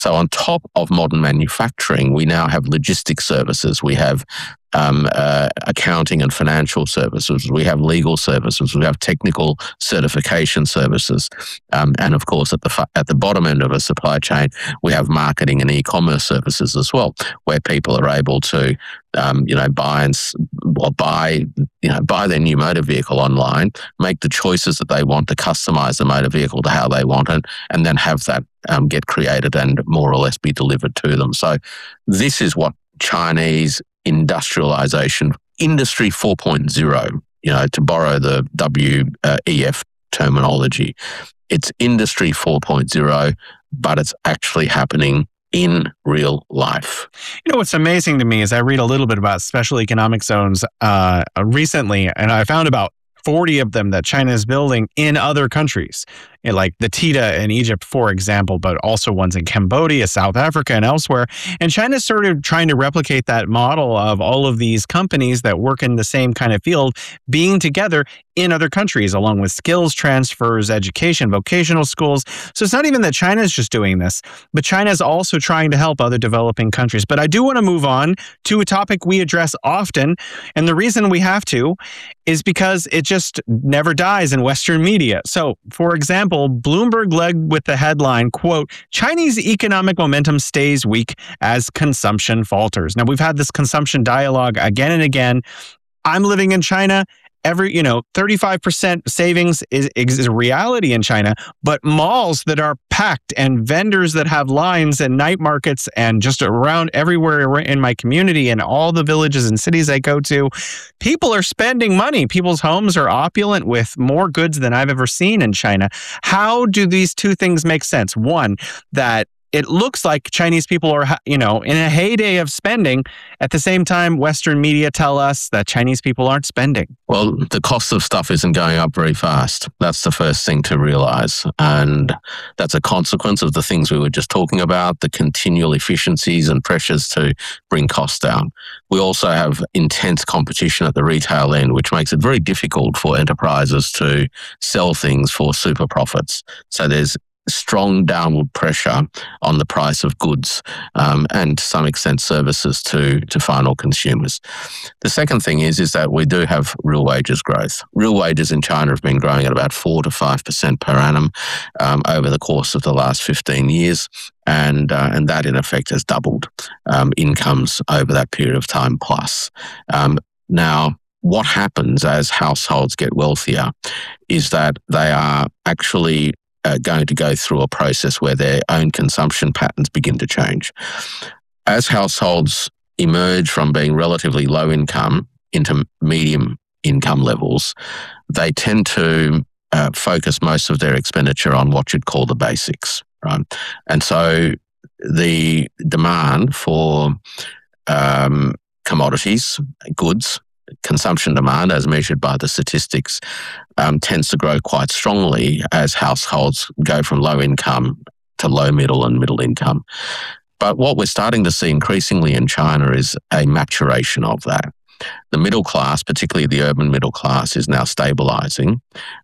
So on top of modern manufacturing, we now have logistics services. We have accounting and financial services. We have legal services. We have technical certification services, and of course, at the bottom end of a supply chain, we have marketing and e-commerce services as well, where people are able to, buy their new motor vehicle online, make the choices that they want to customize the motor vehicle to how they want it, and then have that get created and more or less be delivered to them. So this is what Chinese industrialization, Industry 4.0, to borrow the WEF terminology. It's Industry 4.0, but it's actually happening in real life. What's amazing to me is I read a little bit about special economic zones recently, and I found about 40 of them that China is building in other countries, like the TITA in Egypt, for example, but also ones in Cambodia, South Africa, and elsewhere. And China's sort of trying to replicate that model of all of these companies that work in the same kind of field being together in other countries, along with skills transfers, education, vocational schools. So it's not even that China's just doing this, but China's also trying to help other developing countries. But I do want to move on to a topic we address often. And the reason we have to is because it just never dies in Western media. So, for example, Bloomberg led with the headline, quote, "Chinese economic momentum stays weak as consumption falters." Now, we've had this consumption dialogue again and again. I'm living in China. 35% savings is a reality in China, but malls that are packed and vendors that have lines and night markets and just around everywhere in my community and all the villages and cities I go to, people are spending money. People's homes are opulent with more goods than I've ever seen in China. How do these two things make sense? One, that it looks like Chinese people are, in a heyday of spending. At the same time, Western media tell us that Chinese people aren't spending. Well, the cost of stuff isn't going up very fast. That's the first thing to realize. And that's a consequence of the things we were just talking about, the continual efficiencies and pressures to bring costs down. We also have intense competition at the retail end, which makes it very difficult for enterprises to sell things for super profits. So there's strong downward pressure on the price of goods and to some extent services to final consumers. The second thing is that we do have real wages growth. Real wages in China have been growing at about 4 to 5% per annum over the course of the last 15 years. And that in effect has doubled incomes over that period of time plus. Now, what happens as households get wealthier is that they are actually going to go through a process where their own consumption patterns begin to change. As households emerge from being relatively low income into medium income levels, they tend to focus most of their expenditure on what you'd call the basics, right? And so the demand for commodities, goods, consumption demand, as measured by the statistics, tends to grow quite strongly as households go from low income to low, middle, and middle income. But what we're starting to see increasingly in China is a maturation of that. The middle class, particularly the urban middle class, is now stabilizing.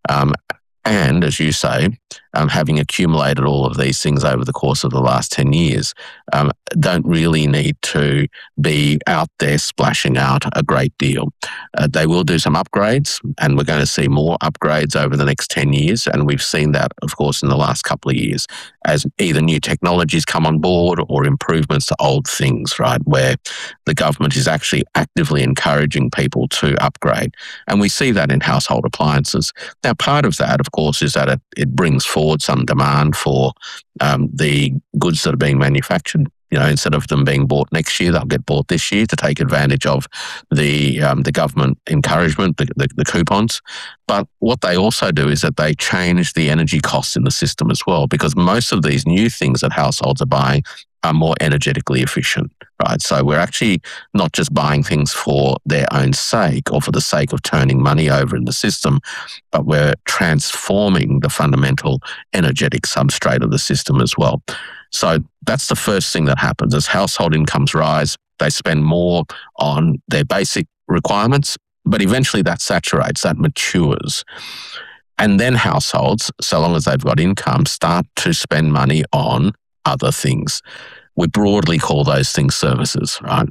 And as you say, having accumulated all of these things over the course of the last 10 years, don't really need to be out there splashing out a great deal. They will do some upgrades, and we're going to see more upgrades over the next 10 years. And we've seen that, of course, in the last couple of years, as either new technologies come on board or improvements to old things, right, where the government is actually actively encouraging people to upgrade. And we see that in household appliances. Now, part of that, of course, is that it brings forward some demand for the goods that are being manufactured. Instead of them being bought next year, they'll get bought this year to take advantage of the government encouragement, the coupons. But what they also do is that they change the energy costs in the system as well, because most of these new things that households are buying are more energetically efficient, right? So we're actually not just buying things for their own sake or for the sake of turning money over in the system, but we're transforming the fundamental energetic substrate of the system as well. So that's the first thing that happens. As household incomes rise, they spend more on their basic requirements, but eventually that saturates, that matures. And then households, so long as they've got income, start to spend money on other things. We broadly call those things services, right?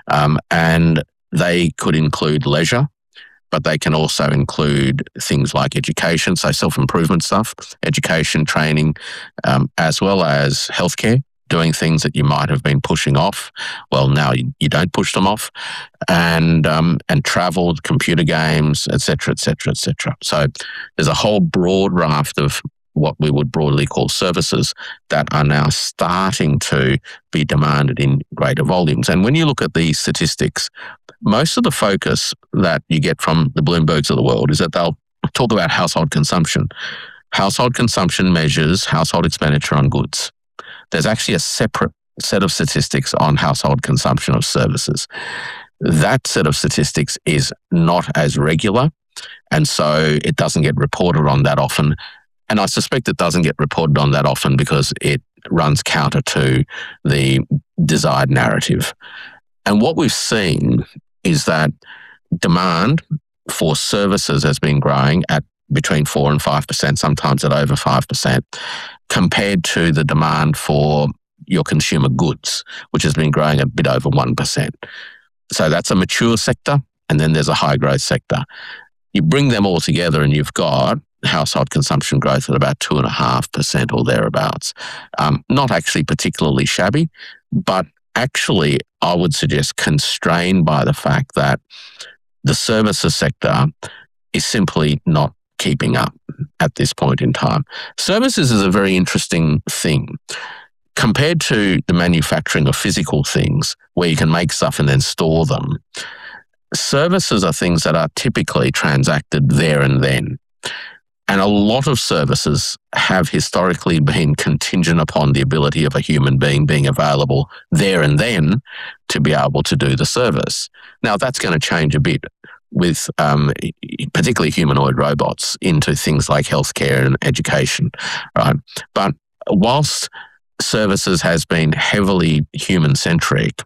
And they could include leisure, but they can also include things like education, so self-improvement stuff, education, training, as well as healthcare, doing things that you might have been pushing off. Well, now you don't push them off, and travel, computer games, et cetera, et cetera, et cetera. So there's a whole broad raft of what we would broadly call services that are now starting to be demanded in greater volumes. And when you look at these statistics, most of the focus that you get from the Bloombergs of the world is that they'll talk about household consumption. Household consumption measures household expenditure on goods. There's actually a separate set of statistics on household consumption of services. That set of statistics is not as regular, and so it doesn't get reported on that often. And I suspect it doesn't get reported on that often because it runs counter to the desired narrative. And what we've seen is that demand for services has been growing at between 4 and 5%, sometimes at over 5%, compared to the demand for your consumer goods, which has been growing a bit over 1%. So that's a mature sector, and then there's a high growth sector. You bring them all together and you've got household consumption growth at about 2.5% or thereabouts. Not actually particularly shabby, but actually I would suggest constrained by the fact that the services sector is simply not keeping up at this point in time. Services is a very interesting thing. Compared to the manufacturing of physical things where you can make stuff and then store them, services are things that are typically transacted there and then. And a lot of services have historically been contingent upon the ability of a human being available there and then to be able to do the service. Now, that's going to change a bit with particularly humanoid robots into things like healthcare and education, right? But whilst services has been heavily human-centric,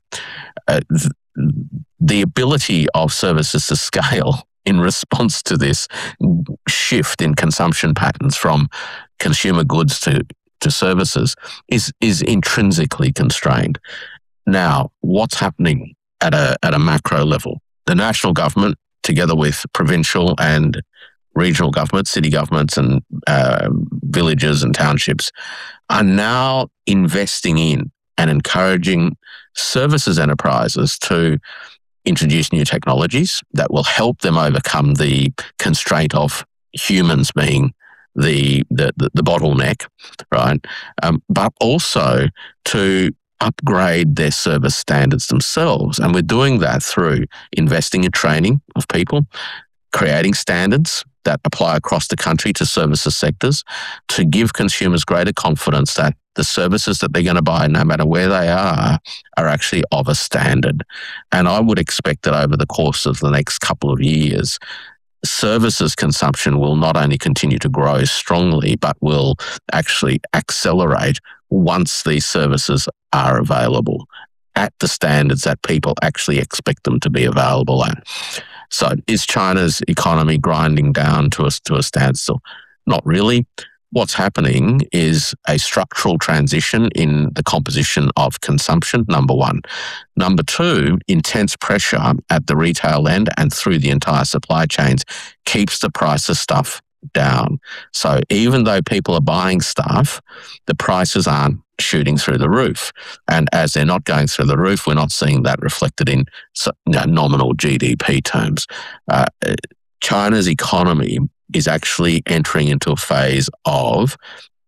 the ability of services to scale in response to this shift in consumption patterns from consumer goods to services is intrinsically constrained. Now, what's happening at a macro level? The national government, together with provincial and regional governments, city governments and villages and townships, are now investing in and encouraging services enterprises to introduce new technologies that will help them overcome the constraint of humans being the bottleneck, right? But also to upgrade their service standards themselves. And we're doing that through investing in training of people, creating standards that apply across the country to services sectors to give consumers greater confidence that the services that they're going to buy, no matter where they are actually of a standard. And I would expect that over the course of the next couple of years, services consumption will not only continue to grow strongly, but will actually accelerate once these services are available at the standards that people actually expect them to be available at. So is China's economy grinding down to a standstill? Not really. What's happening is a structural transition in the composition of consumption, number one. Number two, intense pressure at the retail end and through the entire supply chains keeps the price of stuff down. So even though people are buying stuff, the prices aren't shooting through the roof. And as they're not going through the roof, we're not seeing that reflected in nominal GDP terms. China's economy is actually entering into a phase of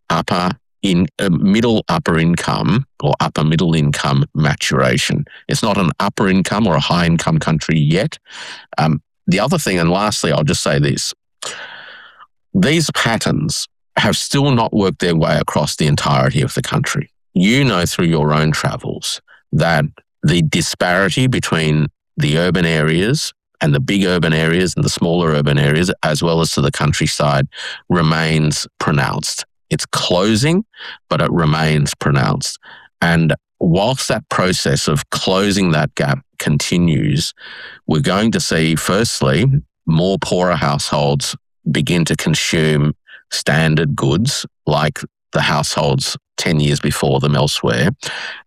middle upper income or upper middle income maturation. It's not an upper income or a high income country yet. The other thing, and lastly, I'll just say this. These patterns have still not worked their way across the entirety of the country. You know through your own travels that the disparity between the urban areas and the big urban areas and the smaller urban areas, as well as to the countryside, remains pronounced. It's closing, but it remains pronounced. And whilst that process of closing that gap continues, we're going to see, firstly, more poorer households begin to consume standard goods like the households 10 years before them elsewhere.